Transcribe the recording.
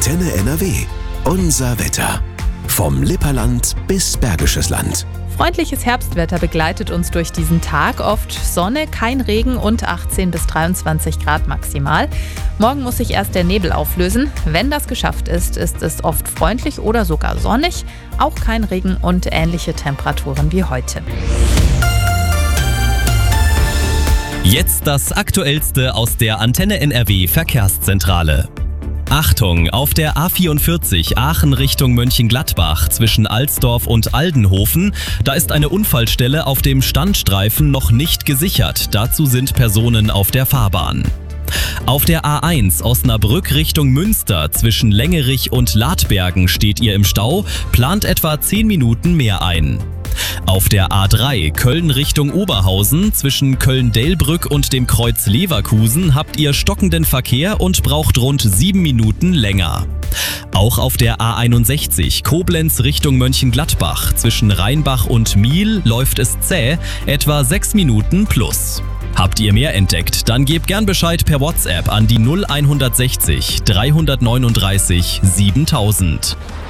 Antenne NRW. Unser Wetter. Vom Lipperland bis Bergisches Land. Freundliches Herbstwetter begleitet uns durch diesen Tag. Oft Sonne, kein Regen und 18 bis 23 Grad maximal. Morgen muss sich erst der Nebel auflösen. Wenn das geschafft ist, ist es oft freundlich oder sogar sonnig. Auch kein Regen und ähnliche Temperaturen wie heute. Jetzt das Aktuellste aus der Antenne NRW Verkehrszentrale. Achtung, auf der A44 Aachen Richtung Mönchengladbach zwischen Alsdorf und Aldenhofen, da ist eine Unfallstelle auf dem Standstreifen noch nicht gesichert. Dazu sind Personen auf der Fahrbahn. Auf der A1 Osnabrück Richtung Münster zwischen Längerich und Ladbergen steht ihr im Stau, plant etwa 10 Minuten mehr ein. Auf der A3 Köln Richtung Oberhausen zwischen Köln-Delbrück und dem Kreuz Leverkusen habt ihr stockenden Verkehr und braucht rund 7 Minuten länger. Auch auf der A61 Koblenz Richtung Mönchengladbach zwischen Rheinbach und Miel läuft es zäh, etwa 6 Minuten plus. Habt ihr mehr entdeckt, dann gebt gern Bescheid per WhatsApp an die 0160 339 7000.